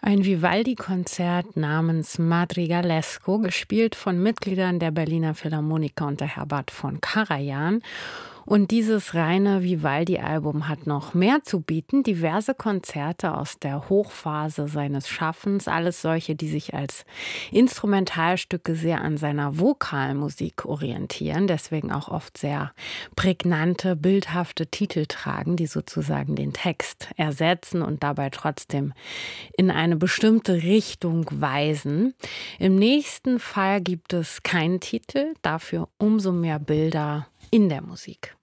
Ein Vivaldi-Konzert namens Madrigalesco, gespielt von Mitgliedern der Berliner Philharmoniker unter Herbert von Karajan. Und dieses reine Vivaldi-Album hat noch mehr zu bieten. Diverse Konzerte aus der Hochphase seines Schaffens, alles solche, die sich als Instrumentalstücke sehr an seiner Vokalmusik orientieren, deswegen auch oft sehr prägnante, bildhafte Titel tragen, die sozusagen den Text ersetzen und dabei trotzdem in eine bestimmte Richtung weisen. Im nächsten Fall gibt es keinen Titel, dafür umso mehr Bilder in der Musik.